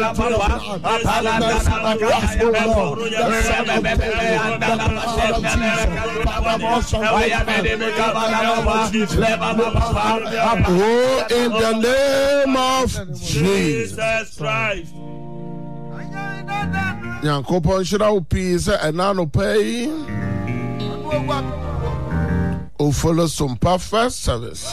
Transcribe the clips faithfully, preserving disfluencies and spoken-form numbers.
Oh, in the name of Jesus Christ. Yankopon shira upise enano pay. O follow some perfect service.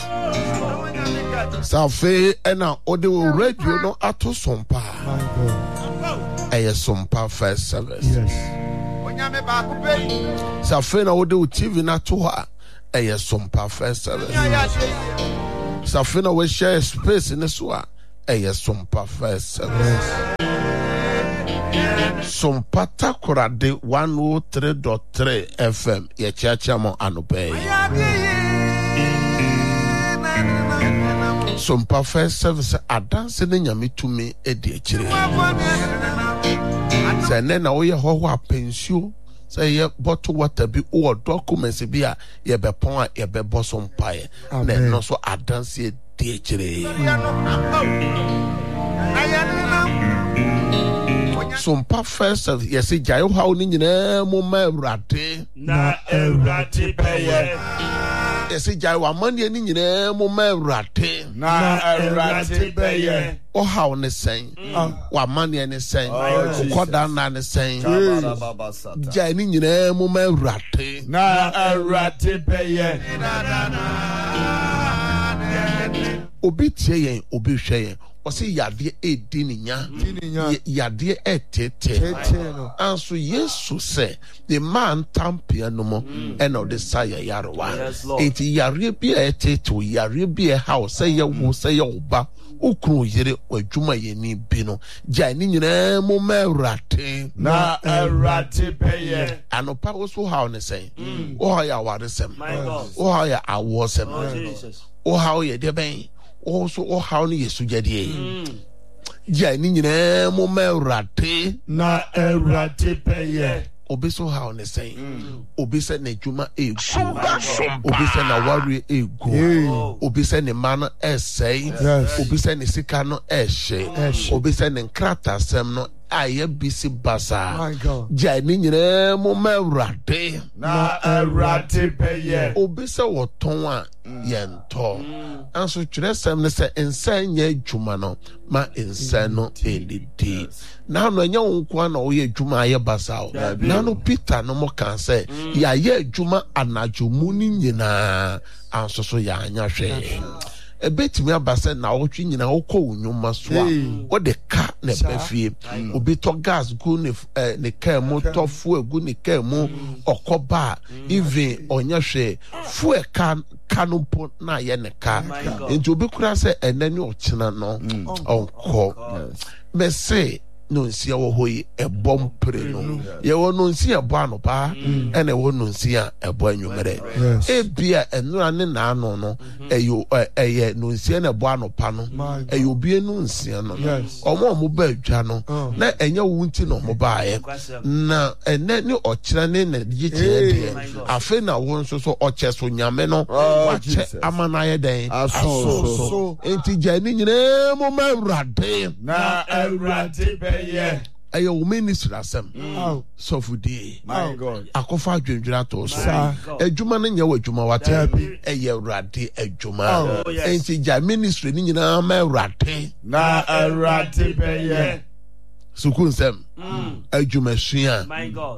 Safe ena ode radio no ato sompa. Eye sompa first service. Yes. Safe na ode T V na to ha. Eye sompa first service. Safe na we share space in so a. Eye sompa first service. Sompa takorade one oh three point three F M. Ye chacha mo anope. Some perfect service a dancing in Yami to me a dear children. Say, then I hear how pensio say, ye bottle water be all documents be a ye be point ye be bosom pie. Then also a dance ye dear children. Some perfect service, yes, Jayo how Nina Moma Rate na erate peye. Yes, Jawa money and in Moma Rate Na erate peye. Oh, how ne saying, what money and saying, what down and saying, Jani in a Moma Rate Na erate peye. Obitie obi hwe osi yade e dininya yade e tete anso Yesu se the man tampia no mo and of the saya yarwa enti yare bi e tete yare bi e house say ye wo say ye oba okru yire adwuma ye ni bi no gya ni nyina mo mawrate na erate peye anopa wo so how ne say o ha ya ware sem o ha ya awo sem o ha ye de ben also o how ni Yesu jadie ja ni nyina mo mawrate na erate peye obi so how ne say obi se na dwuma egu obi se na ware egu obi se ne man essay obi se ne sika no ehye obi se ne nkrata sem no aye bisi basa ja ni nyina mo mawrate na erate peye obi se woton a yento anso twere sem ne se ensan nya dwuma no ma ensan no elidi na no nya wonko na wo ye dwuma aye basa na no Peter no mo kan se ya ye dwuma anajomu ni nyina anso so ya anya hwe ebetimi abase na wotwe nyina wokọ unyuma so a wo de ka na bafie obi to gas go ne ne ka mu to fu egu ne ka mu okoba even onya hwe fu e ka kanumpo na ye ne ka enti obi kura se enani ochina no onko me say no nsia wo hoyi ebom pre no ye wo no nsia ebo anopa ene wo no nsia ebo anwumere ebia enura ne na ano no eyo eye no nsia na ebo anopa no eyo obi enu nsia no omo omo ba adwa no na enya wo nti no mo baaye na ene ni okira ne na yiche de afi na wo nso so ocheso nyame no wache amanaye den aso enti jani nyina mo mawrade na erate yeah. Ayo ministry asem so fudi my God akofa adwendwira to so adwuma no nya wadwuma wata eye urade adwuma enti ja ministry ni nyina ma urade na urade be ye sukun sem adwuma sua my God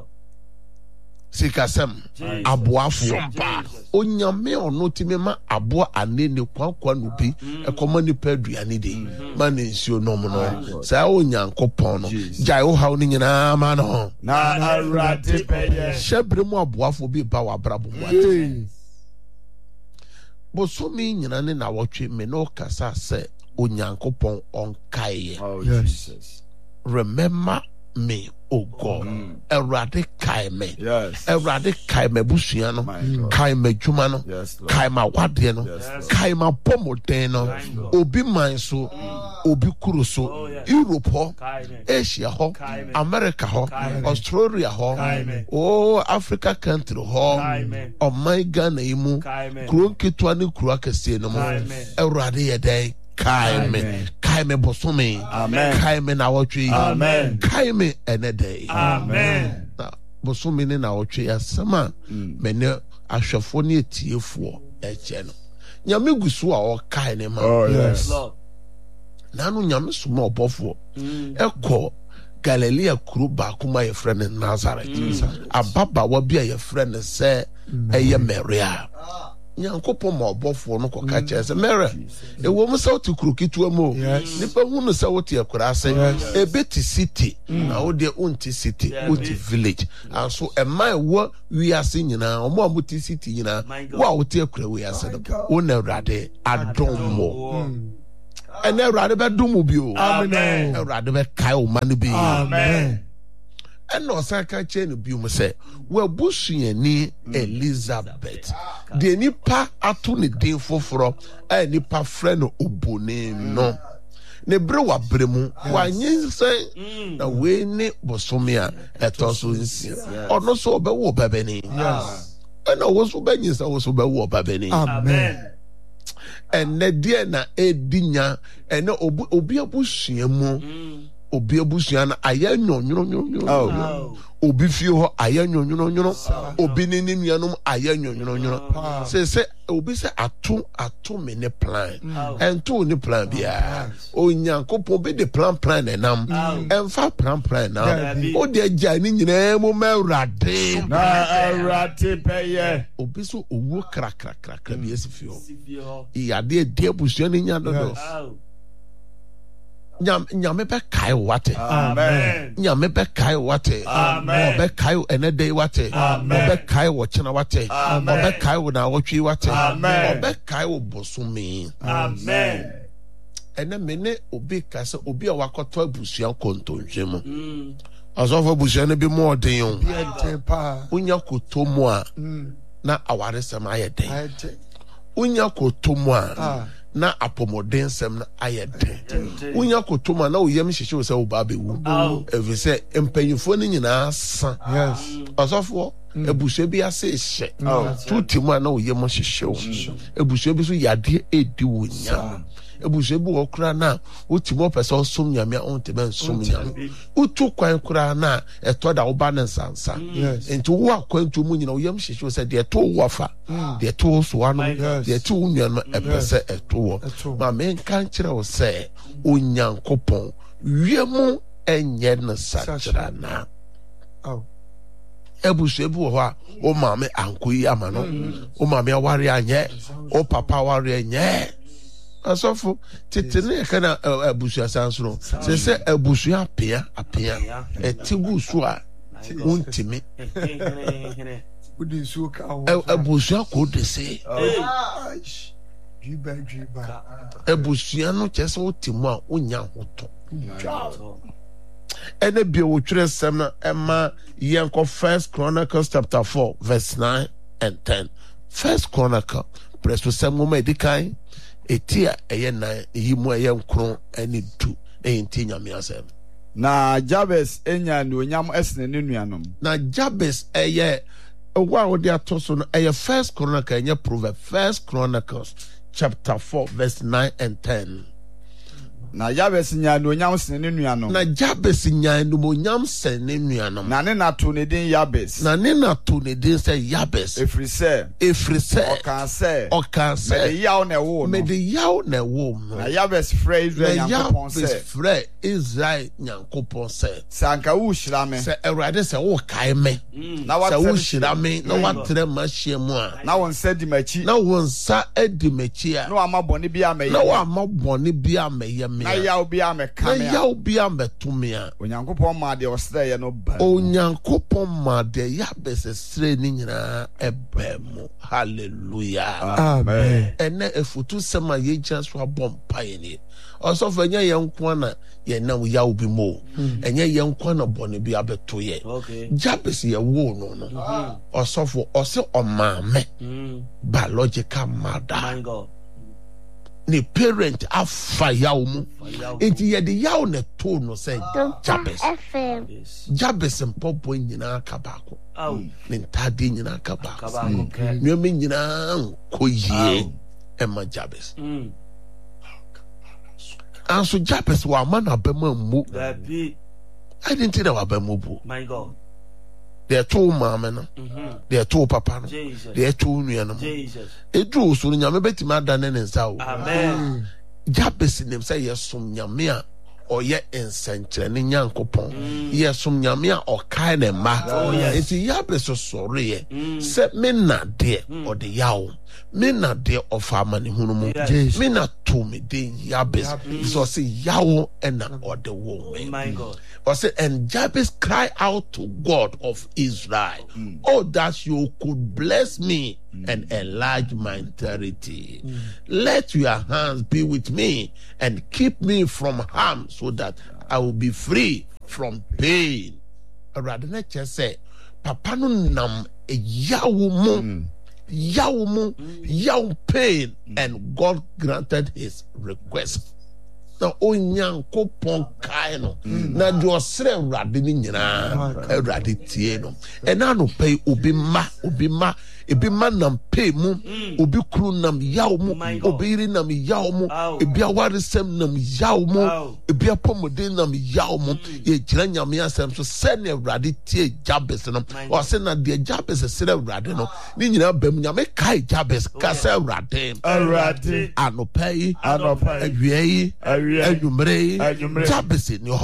sikasem aboafo onyame ono timema aboa anene kwankwa no bi ekoma ni paduane de ma ne nsuo nom no sa onyankopon no jai wo haw ni nyina ma no na arade peye shebre mu aboafo bi ba wa brabo mu ate bo so mi nyina ne na wotwe me no kasa se onyankopon onkaye oh Jesus remember me oh God erade kai me yes erade kai me busua no kai me dwuma no kai ma wade no kai ma pomoden no obi man so obi kuro so Europe ho Asia ho America ho Australia ho oh Africa country ho oh my Ghana imu kuro ketwa ne kuro akese no mo erade ye den kai me kae me bosome Amen. kae me na wotwe Amen. kae me enede Amen. na bosome ne na wotwe asema me ne ahwefo ne etiefo eche no nyame gusu a o kae ne ma Oh yes. Lord. na no nyame suma obofo ekọ Galilea kuru baako ma yɛfrɛ no Nazareth ababawa bi a yɛfrɛ no sɛ ɛyɛ Maria nyankopɔn ma ɔbɔfoɔ no kɔka kyerɛ sɛ Mary ɛwɔ mu sɛ wote kuro ketewa mu nipa hu no sɛ wote akura ase ɛbɛti city na wodeɛ wonte city wote village anso ɛma ɛwɔ wiase nyinaa ɔmo a mote city nyinaa wo a wote akura wiase no wo na Awurade adom mo ɛnɛ Awurade bɛdom wo bio Amen. Awurade bɛkae wo ma no bi Amen. ɛna ɔsan ka kyerɛ no bio mu sɛ wabusuani Elizabeth deɛ nipa ato ne din foforɔ a nipa frɛ no obone no ne bere wabere mu wanyinsɛn na wei ne bosome a ɛtɔ so nsia ɔno nso ɔbɛwo ɔbabani ɛna wo nso bɛnyinsɛn wo nso bɛwo ɔbabani Amen. ɛnɛ deɛ na ɛdi nya ɛnɛ obi abusua mu obi abusua na ayɛ nwonwonwonwo obi fie hɔ ayɛ nwonwonwonwo obi ne ne nuanom ayɛ nwonwonwonwo sɛ sɛ obi sɛ ato ato me ne plan ɛnto ne plan bia onyankopɔn bi de plan plan na nam ɛmfa plan plan na o de agya ne nyinaa mu ma Awurade Na Awurade bɛyɛ. obi so owuo krakrakrakra bi esi fie hɔ iyade de abusua ne nya dodo nyam nyame bɛkae wo wate Amen. nyame bɛkae wo wate Amen. ɔbɛkae wo ɛnɛ dɛ wate Amen. ɔbɛkae wo kyena wate Amen. ɔbɛkae wo naawɔtwe wate Amen. ɔbɛkae wo bosome Amen. ɛnɛ me ne obi ka sɛ obi a wakɔtɔ abusua kɔntɔnhwɛ mu ɔsɔfo abusua no bi mu ɔden o wonya kɔtɔ mu a na awaresɛm ayɛ den wonya kɔtɔ mu a na apɔmɔden nsɛm no ayɛ den wonya kɔtɔ mu a na woyam hyehyɛ wo sɛ wo ba bɛwu ɛfiri sɛ mpanyimfoɔ no nyinaa sa ɔsɔfoɔ abusua bi ase hyɛ tuti mu a na woyam hyehyɛ wo abusua bi so yadeɛ ɛdi wo nya abusua bi wɔ koraa na wotumi ɔpɛ sɛ ɔsom nyame a ɔntɛmɛ nsom nyame wotu kwan koraa na ɛtɔ da woba ne nsansa nti wo akwantu mu nyina woyam hyehyɛ wo sɛ deɛ ɛto wo wafa deɛ ɛto wo soa no deɛ ɛto wo nua no ɛpɛ sɛ ɛto wɔ ma menka nkyerɛ wo sɛ onyankopɔn wiemu ɛnyɛ no sakyera na abusua bi wɔ hɔ a wo maame ankɔ yi ama no wo maame aware anyɛ wo papa aware anyɛ asɔfo tete ne yɛka na abusua san so no sɛ sɛ abusua apea apea ɛte gu so a wontimi abusua kɔ de se abusua no kyerɛ sɛ wote mu a wonya ahotɔ ɛna bia wɔtwerɛ sɛm no ɛma yɛnkɔ First Chronicles chapter four verse nine and ten. First Chronicle prɛso sɛm nwoma ɛdi kan eti a ɛyɛ nan yi mu ɛyɛ nkron ɛne du ɛyɛ nti nyame asɛm. Na Jabes enya anuonyam ɛsene ne nuanom. Na Jabes ɛyɛ ɛwɔ a wɔde ato so no ɛyɛ First Chronicle ɛnyɛ Proverbs. First Chronicles chapter four verse nine and ten. Na Jabes nya anuonyam sene ne nuanom. Na Jabes nya anuonyam sene ne nuanom. Na ne na to ne din Jabes. Na ne na to ne din sɛ Jabes. Efiri sɛ. Efiri sɛ. Ɔka sɛ. Ɔka sɛ. Mede yaw na ɛwo no. Mede yaw na ɛwo no. Na Jabes frɛ Israel nyankopɔn sɛ. Na Jabes frɛ Israel nyankopɔn sɛ. Sɛ anka wo hyira me. Sɛ Awurade sɛ wo kae me. Na wa sɛ wo hyira me na watrɛ ma hyia mu a. Na wo nsa di m'akyi. Na wo nsa adi m'akyi a. Na wa ma bɔne bi amɛyɛ. Na wa ma bɔne bi amɛyɛ me. Na yaw bi amɛka me. Na yaw bi amɛto me a. Onyankopɔn ma deɛ ɔsrɛeɛ no ba. Onyankopɔn ma deɛ Jabes srɛ ne nyinaa ɛbɛn mu. Hallelujah. Amen. Ɛnɛ efutu sɛm a yɛgyina so abɔ mpaeɛ nie. Ɔsɔfo ɛnyɛ yɛn nko na yɛn nam yaw bi mu. Ɛnyɛ yɛn nko na bɔne bi abɛto yɛ. Jabes yɛ wo no no. Ɔsɔfo ɔsɛ ɔmaame biological mother. Ne parent afa yaw mu enti yɛde yaw na to no sɛ Jabes Jabes mpɔbɔ nyinaa ka baako ne ntade nyinaa ka baako nneɛma nyinaa nkɔ yie ɛma Jabes And so Jabez wa man abema mu. I didn't think that abema bu. My God. They are two mama no. They are two papa no. They are two nua no. Jesus. Edu so nyame betima da ne nsa o. Amen. Jabez nim say yesom nyame a oye ensenkyere ne nyankopon. Yesom nyame a okai ne ma. Enti Jabez sorry ye. Se me na de o de yawo. Me na de of amani hunu mu. Me na to me de Jabez. So say yawo ena o de wo. My God. Or say, and Jabez cried out to God of Israel, mm. oh, that you could bless me mm. and enlarge my territory. Mm. Let your hands be with me and keep me from harm so that I will be free from pain. Rather than just say, Papa no nam e yawu mu, yawu mu, yawu pain, and God granted his request. Na onyankopon kai no na de osre awrade ni nyina awrade tie no ena no pay obi ma obi ma ebi ma nam pay mu obi kru nam yaw mu obi ri nam yaw mu ebi aware sem nam yaw mu ebi apomode nam yaw mu ye gira nyame asem so se ne awrade tie Jabez no o se na de Jabez se awrade no ni nyina bam nyame kai Jabez ka se awrade awrade anopai anopai awie Ayumre, Jabez ni